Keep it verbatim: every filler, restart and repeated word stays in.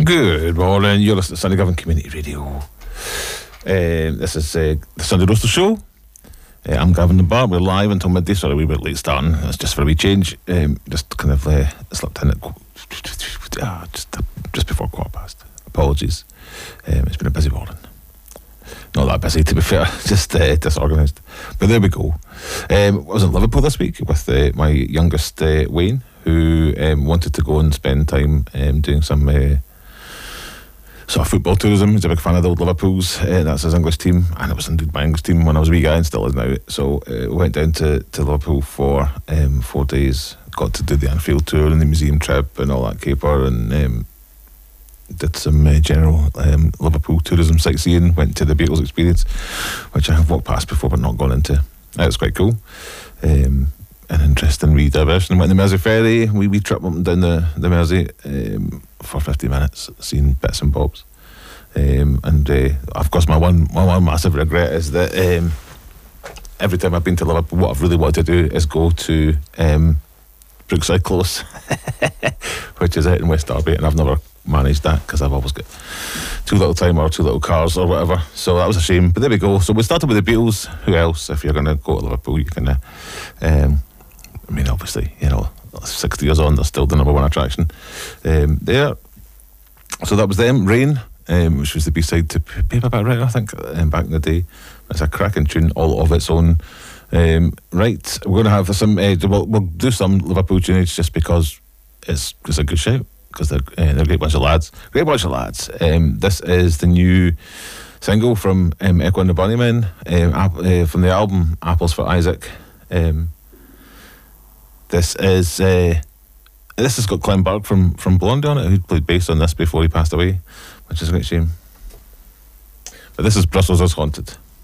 Good morning, you're listening to Sunday Govan Community Radio. Um, this is uh, the Sunday Roaster Show. Uh, I'm Gavin the Bar. We're live until midday. Sorry, a wee bit late starting. That's just for a wee change. Um, just kind of uh, slipped in at uh, just, uh, just before quarter past. Apologies. Um, it's been a busy morning. Not that busy, to be fair. Just uh, disorganised. But there we go. Um, I was in Liverpool this week with uh, my youngest uh, Wayne, who um, wanted to go and spend time um, doing some uh, sort of football tourism. He's a big fan of the old Liverpools. Uh, that's his English team, and it was indeed my English team when I was a wee guy and still is now. So uh, we went down to, to Liverpool for um, four days. Got to do the Anfield tour and the museum trip and all that caper, and um, did some uh, general um, Liverpool tourism sightseeing. Went to the Beatles Experience, which I have walked past before but not gone into. That was quite cool. Um, an interesting wee diversion. Went on the Mersey ferry, wee wee trip up and down the, the Mersey um, for fifty minutes, seeing bits and bobs. Um, and uh, of course my one my one massive regret is that um, every time I've been to Liverpool, what I've really wanted to do is go to um, Brookside Close, which is out in West Derby, and I've never managed that because I've always got too little time or too little cars or whatever. So that was a shame, but there we go. So we started with the Beatles. Who else? If you're going to go to Liverpool, you can uh, um, I mean, obviously, you know, sixty years on, they're still the number one attraction um, there. So that was them. Rain, um, which was the B-side to Paperback Writer, I think, um, back in the day. It's a cracking tune, all of its own. Um, right, we're going to have some, uh, we'll, we'll do some Liverpool tunage just because it's, it's a good shout, because they're, uh, they're a great bunch of lads. Great bunch of lads. Um, this is the new single from um, Echo and the Bunnymen, um, uh, from the album Apples for Isaac. Um, This is uh, this has got Clem Burke from, from Blondie on it, who played bass on this before he passed away, which is a great shame. But this is Brussels is Haunted.